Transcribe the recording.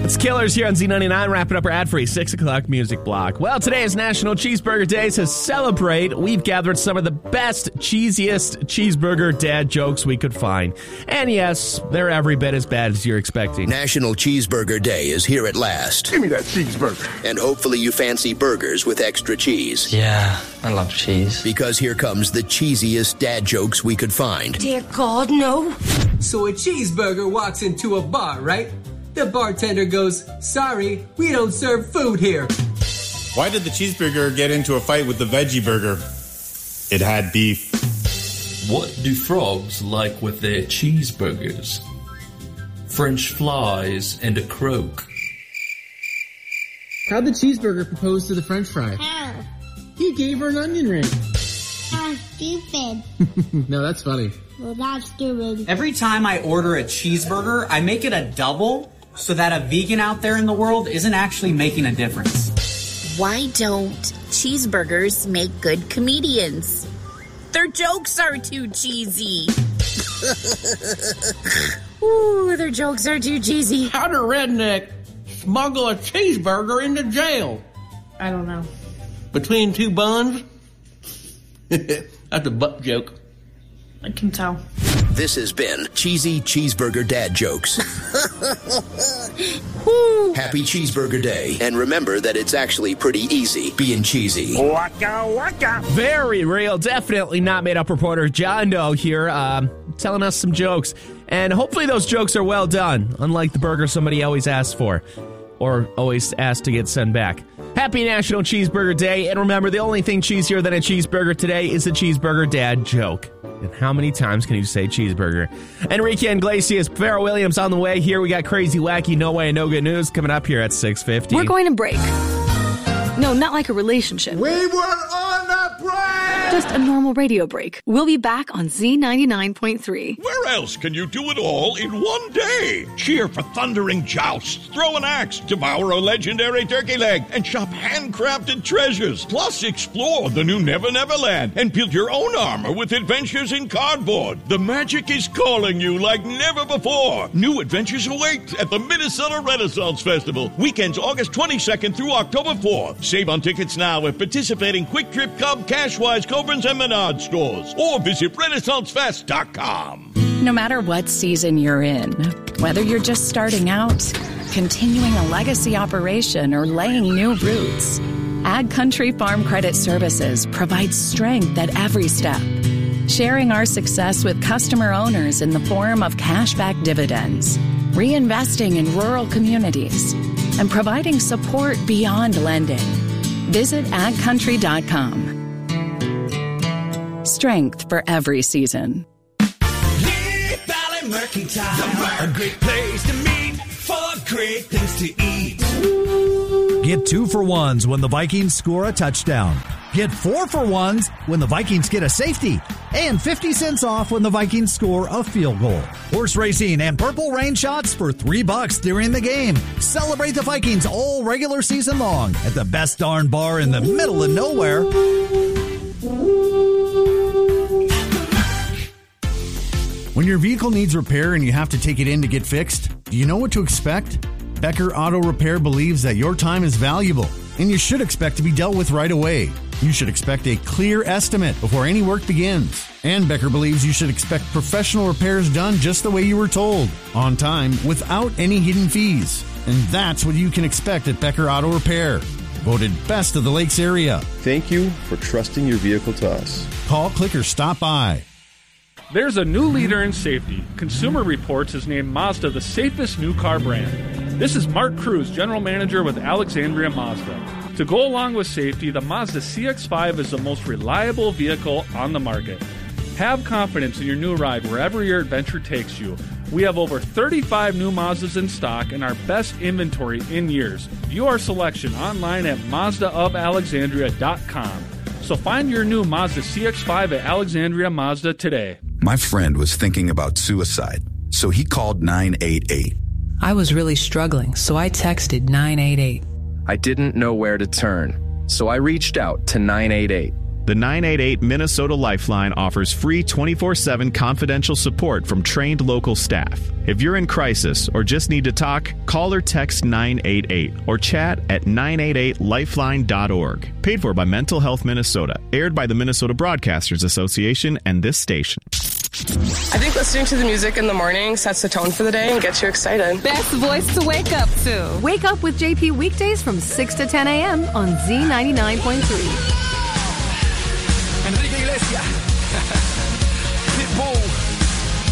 It's Killers here on Z99, wrapping up our ad-free 6 o'clock music block. Well, today is National Cheeseburger Day. To celebrate, we've gathered some of the best, cheesiest cheeseburger dad jokes we could find. And yes, they're every bit as bad as you're expecting. National Cheeseburger Day is here at last. Give me that cheeseburger. And hopefully you fancy burgers with extra cheese. Yeah, I love cheese. Because here comes the cheesiest dad jokes we could find. Dear God, no. So a cheeseburger walks into a bar, right? The bartender goes, "Sorry, we don't serve food here." Why did the cheeseburger get into a fight with the veggie burger? It had beef. What do frogs like with their cheeseburgers? French flies and a croak. How'd the cheeseburger propose to the French fry? How? He gave her an onion ring. How stupid. No, that's funny. Well, that's stupid. Every time I order a cheeseburger, I make it a double so that a vegan out there in the world isn't actually making a difference. Why don't cheeseburgers make good comedians? Their jokes are too cheesy. Ooh, their jokes are too cheesy. How'd a redneck smuggle a cheeseburger into jail? I don't know. Between two buns? That's a butt joke. I can tell. This has been Cheesy Cheeseburger Dad Jokes. Happy Cheeseburger Day. And remember that it's actually pretty easy being cheesy. Waka waka. Very real. Definitely not made up reporter John Doe here telling us some jokes. And hopefully those jokes are well done, unlike the burger somebody always asks for or always asks to get sent back. Happy National Cheeseburger Day. And remember, the only thing cheesier than a cheeseburger today is a cheeseburger dad joke. And how many times can you say cheeseburger? Enrique Iglesias, Pharrell Williams on the way here. We got crazy, wacky, no way, no good news coming up here at 6:50. We're going to break. No, not like a relationship. We were on a break! Just a normal radio break. We'll be back on Z99.3. Where else can you do it all in one day? Cheer for thundering jousts, throw an axe, devour a legendary turkey leg, and shop handcrafted treasures. Plus, explore the new Never Never Land and build your own armor with adventures in cardboard. The magic is calling you like never before. New adventures await at the Minnesota Renaissance Festival. Weekends August 22nd through October 4th. Save on tickets now at participating Quick Trip, Cub, Cashwise, Coborn's, and Menard stores. Or visit RenaissanceFest.com. No matter what season you're in, whether you're just starting out, continuing a legacy operation, or laying new roots, Ag Country Farm Credit Services provides strength at every step, sharing our success with customer owners in the form of cashback dividends, reinvesting in rural communities, and providing support beyond lending. Visit agcountry.com. Strength for every season. Leap Valley Mercantile, a great place to meet for great things to eat. Get 2-for-1s when the Vikings score a touchdown. Get 4-for-1s when the Vikings get a safety. And 50 cents off when the Vikings score a field goal. Horse racing and purple rain shots for $3 during the game. Celebrate the Vikings all regular season long at the best darn bar in the middle of nowhere. When your vehicle needs repair and you have to take it in to get fixed, do you know what to expect? Becker Auto Repair believes that your time is valuable, and you should expect to be dealt with right away. You should expect a clear estimate before any work begins. And Becker believes you should expect professional repairs done just the way you were told, on time, without any hidden fees. And that's what you can expect at Becker Auto Repair. Voted best of the Lakes area. Thank you for trusting your vehicle to us. Call, click, or stop by. There's a new leader in safety. Consumer Reports has named Mazda the safest new car brand. This is Mark Cruz, General Manager with Alexandria Mazda. To go along with safety, the Mazda CX-5 is the most reliable vehicle on the market. Have confidence in your new ride wherever your adventure takes you. We have over 35 new Mazdas in stock and our best inventory in years. View our selection online at MazdaofAlexandria.com. So find your new Mazda CX-5 at Alexandria Mazda today. My friend was thinking about suicide, so he called 988. I was really struggling, so I texted 988. I didn't know where to turn, so I reached out to 988. The 988 Minnesota Lifeline offers free 24/7 confidential support from trained local staff. If you're in crisis or just need to talk, call or text 988 or chat at 988lifeline.org. Paid for by Mental Health Minnesota. Aired by the Minnesota Broadcasters Association and this station. I think listening to the music in the morning sets the tone for the day and gets you excited. Best voice to wake up to. Wake up with JP weekdays from 6 to 10 a.m. on Z99.3. Enrique Iglesias.